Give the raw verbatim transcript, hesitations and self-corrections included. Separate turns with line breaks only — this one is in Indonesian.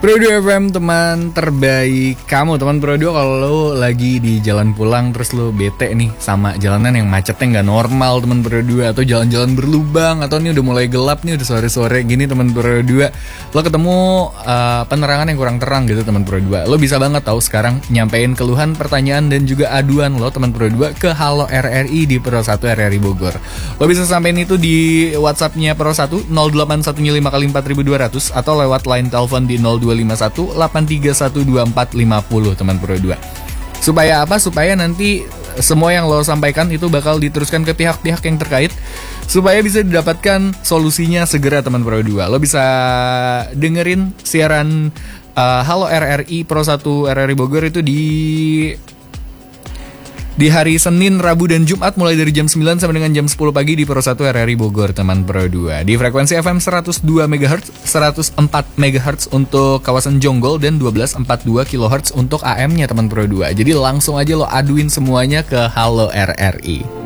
Pro dua F M, teman terbaik kamu. Teman Pro dua, kalau lo lagi di jalan pulang terus lo bete nih sama jalanan yang macetnya gak normal teman Pro dua, atau jalan-jalan berlubang, atau ini udah mulai gelap nih, udah sore-sore gini teman Pro dua, lo ketemu uh, penerangan yang kurang terang gitu teman Pro dua, lo bisa banget tahu sekarang nyampein keluhan, pertanyaan dan juga aduan lo teman Pro dua ke Halo R R I di Pro satu R R I Bogor. Lo bisa sampein itu di WhatsApp-nya Pro satu nol delapan satu lima kali empat ribu dua ratus atau lewat line telepon di nol dua lima satu delapan tiga satu dua empat lima nol teman Pro dua. Supaya apa? Supaya nanti semua yang lo sampaikan itu bakal diteruskan ke pihak-pihak yang terkait, supaya bisa didapatkan solusinya segera teman Pro dua. Lo bisa dengerin siaran uh, Halo R R I Pro satu R R I Bogor itu di di hari Senin, Rabu, dan Jumat mulai dari jam sembilan sampai dengan jam sepuluh pagi di Pro satu R R I Bogor teman Pro dua. Di frekuensi F M seratus dua megahertz, seratus empat megahertz untuk kawasan Jonggol dan satu dua empat dua kilohertz untuk A M-nya teman Pro dua. Jadi langsung aja lo aduin semuanya ke Halo R R I.